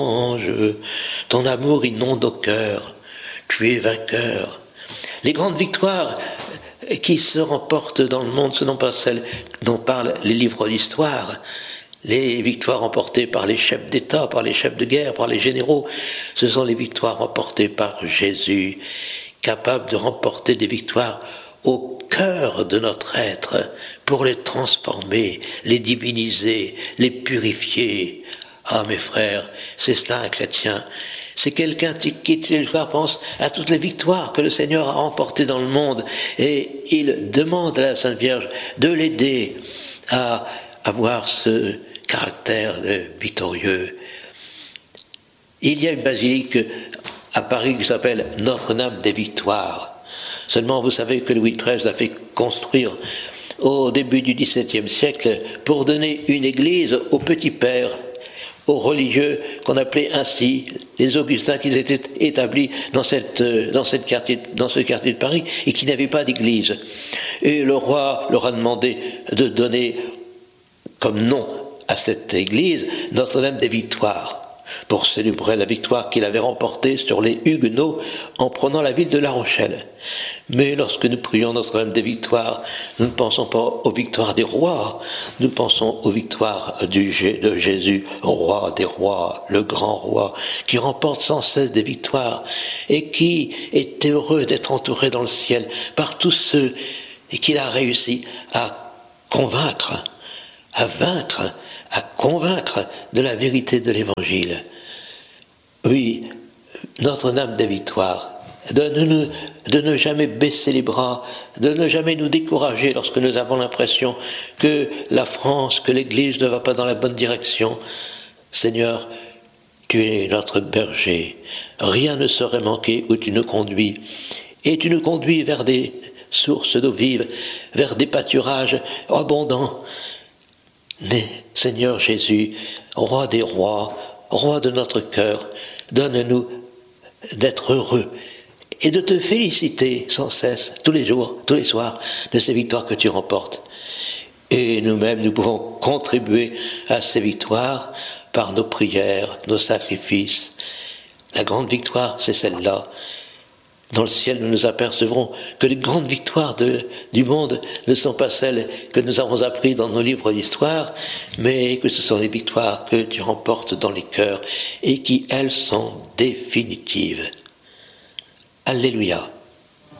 ange, ton amour inonde au cœur, tu es vainqueur. Les grandes victoires qui se remportent dans le monde, ce ne sont pas celles dont parlent les livres d'histoire. Les victoires remportées par les chefs d'État, par les chefs de guerre, par les généraux, ce sont les victoires remportées par Jésus, capable de remporter des victoires au cœur de notre être, pour les transformer, les diviniser, les purifier. Ah mes frères, c'est cela un chrétien. C'est quelqu'un qui le soir pense à toutes les victoires que le Seigneur a remportées dans le monde, et il demande à la Sainte Vierge de l'aider à avoir ce caractère victorieux. Il y a une basilique à Paris qui s'appelle Notre-Dame des Victoires. Seulement, vous savez que Louis XIII l'a fait construire au début du XVIIe siècle pour donner une église aux petits pères, aux religieux qu'on appelait ainsi, les Augustins qui étaient établis dans ce quartier de Paris et qui n'avaient pas d'église. Et le roi leur a demandé de donner comme nom à cette église Notre-Dame des Victoires, pour célébrer la victoire qu'il avait remportée sur les Huguenots en prenant la ville de La Rochelle. Mais lorsque nous prions Notre-Dame des Victoires, nous ne pensons pas aux victoires des rois, nous pensons aux victoires de Jésus, roi des rois, le grand roi, qui remporte sans cesse des victoires et qui est heureux d'être entouré dans le ciel par tous ceux et qu'il a réussi à convaincre, à vaincre, à convaincre de la vérité de l'Évangile. Oui, Notre-Dame des Victoires, donne-nous de ne jamais baisser les bras, de ne jamais nous décourager lorsque nous avons l'impression que la France, que l'Église ne va pas dans la bonne direction. Seigneur, tu es notre berger, rien ne saurait manquer où tu nous conduis, et tu nous conduis vers des sources d'eau vive, vers des pâturages abondants. Seigneur Jésus, roi des rois, roi de notre cœur, donne-nous d'être heureux et de te féliciter sans cesse, tous les jours, tous les soirs, de ces victoires que tu remportes. Et nous-mêmes, nous pouvons contribuer à ces victoires par nos prières, nos sacrifices. La grande victoire, c'est celle-là. Dans le ciel, nous nous apercevrons que les grandes victoires du monde ne sont pas celles que nous avons apprises dans nos livres d'histoire, mais que ce sont les victoires que tu remportes dans les cœurs et qui, elles, sont définitives. Alléluia.